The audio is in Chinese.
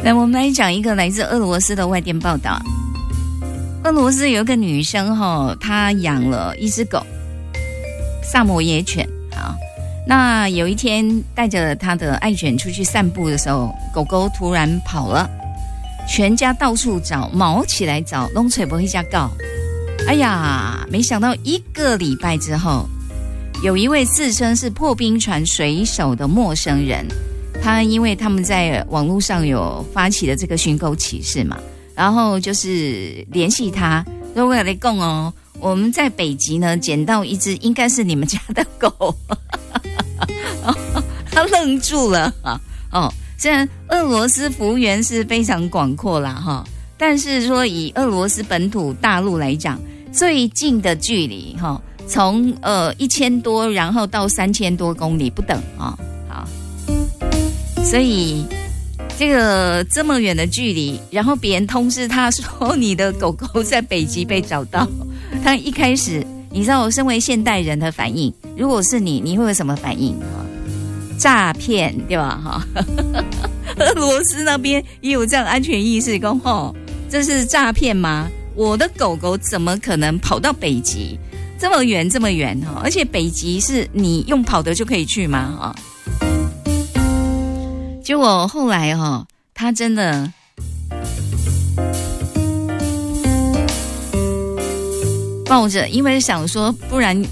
来，我们来讲一个来自俄罗斯的外电报道。俄罗斯有一个女生她养了一只狗，萨摩耶犬。好，那有一天带着她的爱犬出去散步的时候，狗狗突然跑了，全家到处找，毛起来找，弄吹不回家告。哎呀，没想到1个礼拜之后，有一位自称是破冰船水手的陌生人，他因为他们在网络上有发起的这个寻狗启事嘛，然后就是联系他，说我来讲哦，我们在北极呢捡到一只应该是你们家的狗，他愣住了虽然俄罗斯幅员是非常广阔啦但是说以俄罗斯本土大陆来讲，最近的距离从1000多然后到3000多公里不等好，所以这个这么远的距离，然后别人通知他说你的狗狗在北极被找到，他一开始你知道我身为现代人的反应，如果是你会有什么反应？诈骗对吧？俄罗斯那边也有这样安全意识，说这是诈骗吗？我的狗狗怎么可能跑到北极这么远这么远而且北极是你用跑的就可以去吗？结果后来他真的抱着，因为想说不然